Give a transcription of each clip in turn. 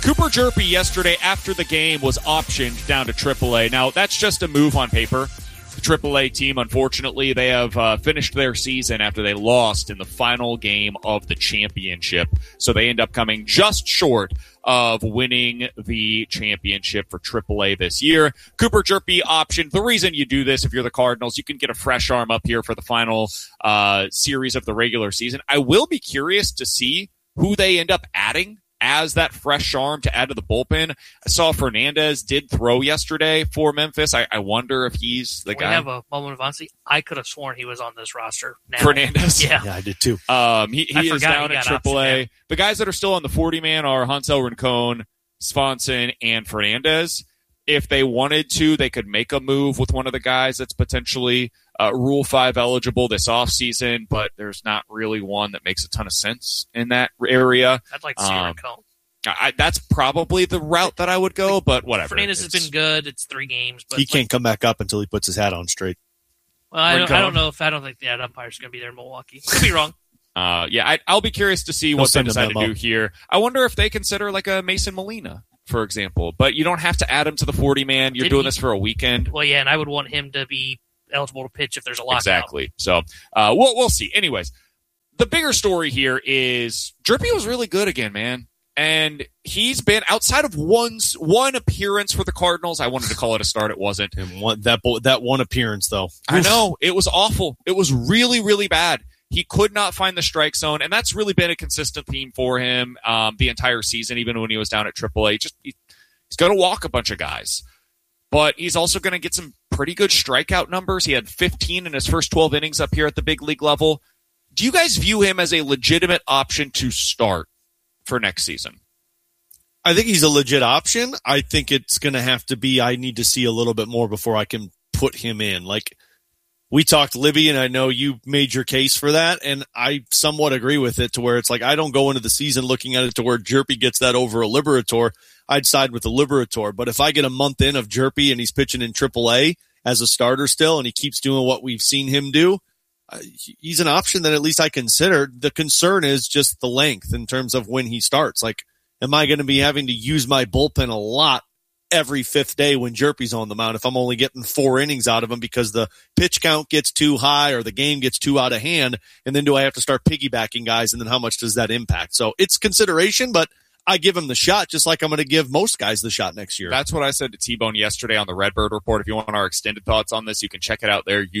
Cooper Jerpy yesterday after the game was optioned down to AAA. Now, that's just a move on paper. The AAA team, unfortunately, they have finished their season after they lost in the final game of the championship. So they end up coming just short of winning the championship for AAA this year. Cooper Jerpy optioned. The reason you do this, if you're the Cardinals, you can get a fresh arm up here for the final series of the regular season. I will be curious to see who they end up adding as that fresh arm to add to the bullpen. I saw Fernandez did throw yesterday for Memphis. I wonder if he's the guy. We have a moment of honesty. I could have sworn he was on this roster now. Fernandez? Yeah, I did too. He is down at AAA. The guys that are still on the 40-man are Hansel Rincon, Swanson, and Fernandez. If they wanted to, they could make a move with one of the guys that's potentially Rule 5 eligible this offseason, but there's not really one that makes a ton of sense in that area. I'd like to see Rincon. That's probably the route that I would go, but whatever. Fernandez has been good. It's 3 games. But he can't come back up until he puts his hat on straight. Well, I don't think the umpire's going to be there in Milwaukee. Could be wrong. I'll be curious to see what they decide to do here. I wonder if they consider like a Mason Molina, for example, but you don't have to add him to the 40-man. You're doing this for a weekend. Well, yeah, and I would want him to be eligible to pitch if there's a lockout. Exactly. So we'll see. Anyways, the bigger story here is Jerpy was really good again, man. And he's been outside of one appearance for the Cardinals. I wanted to call it a start. It wasn't. That one appearance, though. I know. It was awful. It was really, really bad. He could not find the strike zone, and that's really been a consistent theme for him the entire season, even when he was down at AAA. He's going to walk a bunch of guys, but he's also going to get some pretty good strikeout numbers. He had 15 in his first 12 innings up here at the big league level. Do you guys view him as a legitimate option to start for next season? I think he's a legit option. I think it's going to have to be, I need to see a little bit more before I can put him in. Like, we talked Libby, and I know you made your case for that, and I somewhat agree with it to where it's like I don't go into the season looking at it to where Jerpy gets that over a Liberator. I'd side with the Liberator. But if I get a month in of Jerpy and he's pitching in AAA as a starter still and he keeps doing what we've seen him do, he's an option that at least I consider. The concern is just the length in terms of when he starts. Like, am I going to be having to use my bullpen a lot every 5th day when Jerpy's on the mound if I'm only getting 4 innings out of him because the pitch count gets too high or the game gets too out of hand? And then do I have to start piggybacking guys? And then how much does that impact? So it's consideration, but I give him the shot just like I'm going to give most guys the shot next year. That's what I said to T-Bone yesterday on the Redbird Report. If you want our extended thoughts on this, you can check it out there,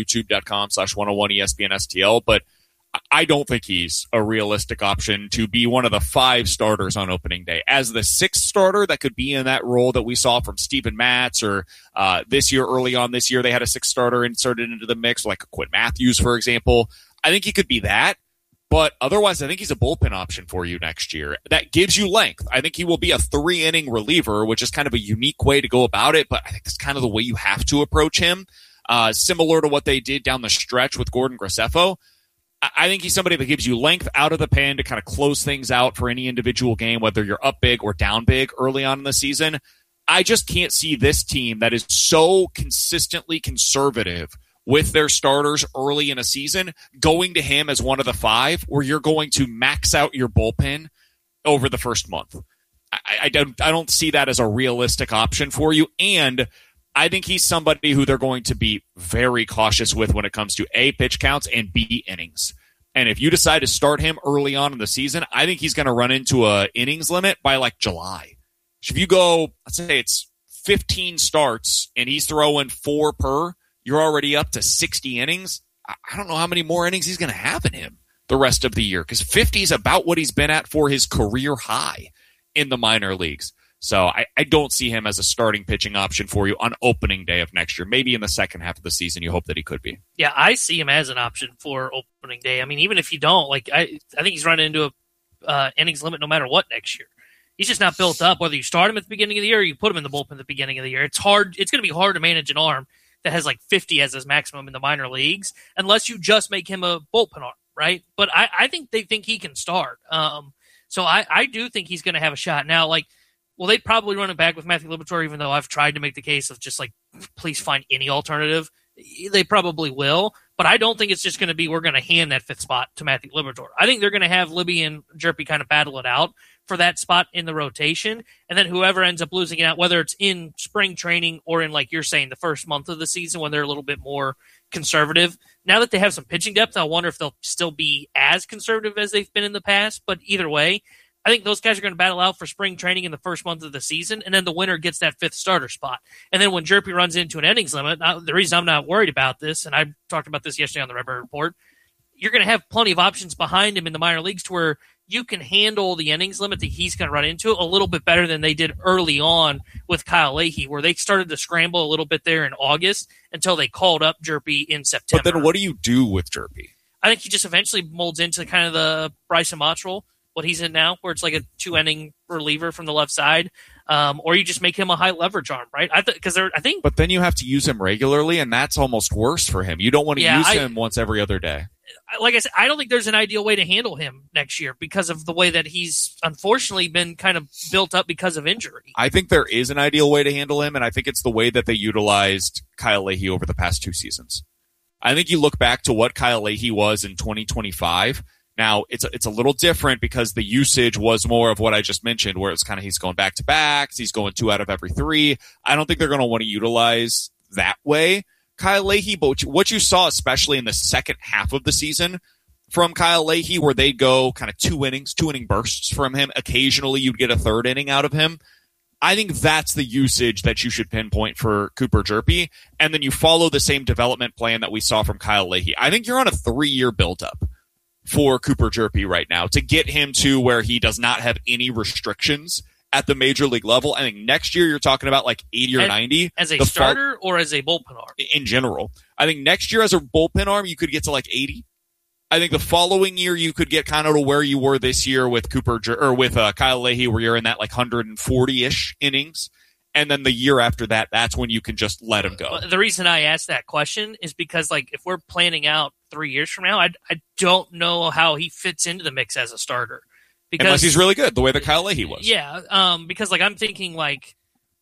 youtube.com/101ESPN-STL. But I don't think he's a realistic option to be one of the 5 starters on opening day. As the 6th starter that could be in that role that we saw from Steven Matz, or this year, early on this year, they had a 6th starter inserted into the mix, like a Quinn Matthews, for example. I think he could be that. But otherwise, I think he's a bullpen option for you next year. That gives you length. I think he will be a 3-inning reliever, which is kind of a unique way to go about it, but I think it's kind of the way you have to approach him. Similar to what they did down the stretch with Gordon Graceffo. I think he's somebody that gives you length out of the pen to kind of close things out for any individual game, whether you're up big or down big early on in the season. I just can't see this team that is so consistently conservative with their starters early in a season going to him as one of the 5 where you're going to max out your bullpen over the first month. I don't see that as a realistic option for you. And I think he's somebody who they're going to be very cautious with when it comes to A, pitch counts, and B, innings. And if you decide to start him early on in the season, I think he's going to run into a innings limit by like July. If you go, let's say it's 15 starts and he's throwing 4 per, you're already up to 60 innings. I don't know how many more innings he's going to have in him the rest of the year, because 50 is about what he's been at for his career high in the minor leagues. So I don't see him as a starting pitching option for you on opening day of next year. Maybe in the second half of the season, you hope that he could be. Yeah, I see him as an option for opening day. I mean, even if you don't, like, I think he's running into a innings limit no matter what next year. He's just not built up. Whether you start him at the beginning of the year or you put him in the bullpen at the beginning of the year, it's hard. It's going to be hard to manage an arm that has like 50 as his maximum in the minor leagues unless you just make him a bullpen arm, right? But I think they think he can start. So I do think he's going to have a shot. Now, like, well, they'd probably run it back with Matthew Liberatore, even though I've tried to make the case of just like, please find any alternative. They probably will, but I don't think it's just going to be we're going to hand that 5th spot to Matthew Liberatore. I think they're going to have Libby and Jerpy kind of battle it out for that spot in the rotation. And then whoever ends up losing it out, whether it's in spring training or in, like you're saying, the first month of the season when they're a little bit more conservative. Now that they have some pitching depth, I wonder if they'll still be as conservative as they've been in the past. But either way, I think those guys are going to battle out for spring training in the first month of the season, and then the winner gets that fifth starter spot. And then when Jerpy runs into an innings limit, the reason I'm not worried about this, and I talked about this yesterday on the Redbird Report, you're going to have plenty of options behind him in the minor leagues to where you can handle the innings limit that he's going to run into a little bit better than they did early on with Kyle Leahy, where they started to scramble a little bit there in August until they called up Jerpy in September. But then what do you do with Jerpy? I think he just eventually molds into kind of the Bryson Motts role, what he's in now, where it's like a 2-inning reliever from the left side, or you just make him a high leverage arm, right? I think. But then you have to use him regularly, and that's almost worse for him. You don't want to use him once every other day. Like I said, I don't think there's an ideal way to handle him next year because of the way that he's unfortunately been kind of built up because of injury. I think there is an ideal way to handle him, and I think it's the way that they utilized Kyle Leahy over the past 2 seasons. I think you look back to what Kyle Leahy was in 2025. Now, it's a little different because the usage was more of what I just mentioned, where it's kind of he's going back-to-backs, he's going 2 out of every 3. I don't think they're going to want to utilize that way Kyle Leahy, but what you saw, especially in the second half of the season from Kyle Leahy, where they'd go kind of 2-inning bursts from him. Occasionally, you'd get a 3rd inning out of him. I think that's the usage that you should pinpoint for Cooper Jerpy, and then you follow the same development plan that we saw from Kyle Leahy. I think you're on a 3-year buildup for Cooper Jerpy right now to get him to where he does not have any restrictions at the major league level. I think next year you're talking about like 80 or 90. As a starter or as a bullpen arm? In general. I think next year as a bullpen arm, you could get to like 80. I think the following year you could get kind of to where you were this year with Kyle Leahy, where you're in that like 140-ish innings. And then the year after that, that's when you can just let him go. The reason I asked that question is because, like, if we're planning out 3 years from now, I don't know how he fits into the mix as a starter. Because, unless he's really good, the way that Kyle Leahy was. Yeah, because, like, I'm thinking, like,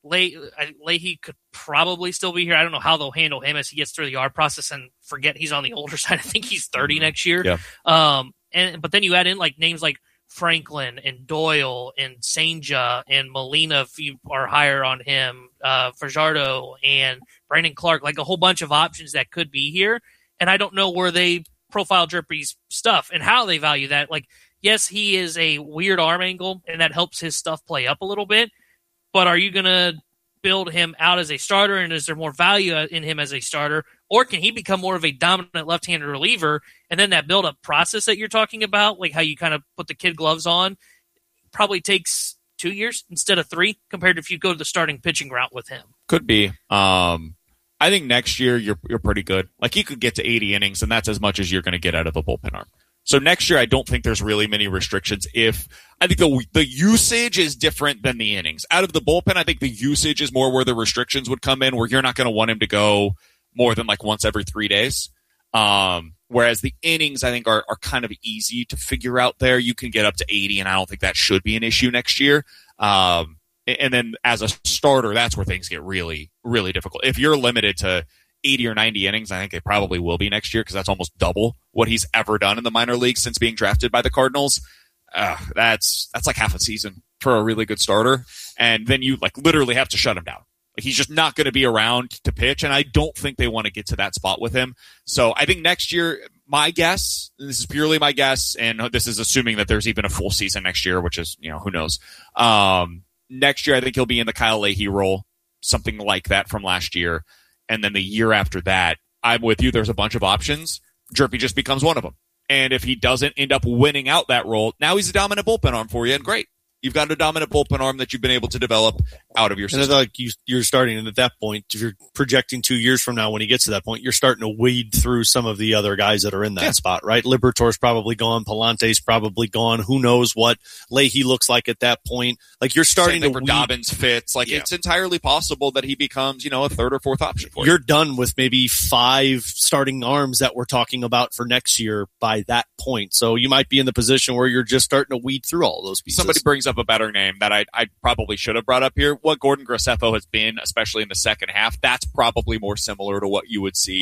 Leahy could probably still be here. I don't know how they'll handle him as he gets through the R process and forget he's on the older side. I think he's 30 next year. Yeah. But then you add in, like, names like Franklin and Doyle and Senja and Molina if you are higher on him, Fajardo and Brandon Clark, like a whole bunch of options that could be here. And I don't know where they profile Jerpy's stuff and how they value that. Like, yes, he is a weird arm angle, and that helps his stuff play up a little bit. But are you going to build him out as a starter, and is there more value in him as a starter? Or can he become more of a dominant left-handed reliever, and then that build-up process that you're talking about, like how you kind of put the kid gloves on, probably takes 2 years instead of 3, compared to if you go to the starting pitching route with him? Could be. I think next year you're pretty good. Like, he could get to 80 innings, and that's as much as you're going to get out of a bullpen arm. So next year, I don't think there's really many restrictions. I think the usage is different than the innings. Out of the bullpen, I think the usage is more where the restrictions would come in, where you're not going to want him to go more than like once every 3 days. Whereas the innings, I think, are kind of easy to figure out there. You can get up to 80, and I don't think that should be an issue next year. And then as a starter, that's where things get really, really difficult. If you're limited to 80 or 90 innings, I think they probably will be next year, because that's almost double what he's ever done in the minor leagues since being drafted by the Cardinals. That's like half a season for a really good starter. And then you like literally have to shut him down. Like, he's just not going to be around to pitch, and I don't think they want to get to that spot with him. So I think next year, my guess, and this is purely my guess, and this is assuming that there's even a full season next year, which is, who knows. Next year, I think he'll be in the Kyle Leahy role, something like that from last year. And then the year after that, I'm with you. There's a bunch of options. Jerpy just becomes one of them. And if he doesn't end up winning out that role, now he's a dominant bullpen arm for you, and great. You've got a dominant bullpen arm that you've been able to develop out of your system. And like you're starting at that point, if you're projecting 2 years from now when he gets to that point, you're starting to weed through some of the other guys that are in that spot, right? Libertor's probably gone. Palante's probably gone. Who knows what Leahy looks like at that point? Like, you're starting to for Dobbins fits. Like, it's entirely possible that he becomes, a third or fourth option for you. You're done with maybe 5 starting arms that we're talking about for next year by that point. So you might be in the position where you're just starting to weed through all those pieces. Somebody brings up a better name that I probably should have brought up here. What Gordon Graceffo has been, especially in the second half, that's probably more similar to what you would see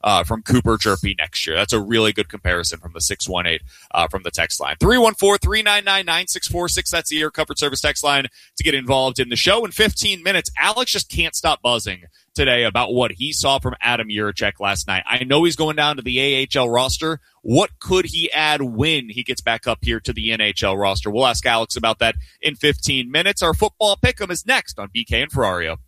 from Cooper Jerpy next year. That's a really good comparison from the 618 from the text line. 314-399-9646. That's the Air Comfort Service text line to get involved in the show. In 15 minutes, Alex just can't stop buzzing today about what he saw from Adam Jiricek last night. I know he's going down to the AHL roster. What could he add when he gets back up here to the NHL roster? We'll ask Alex about that in 15 minutes. Our football pick'em is next on BK and Ferrario.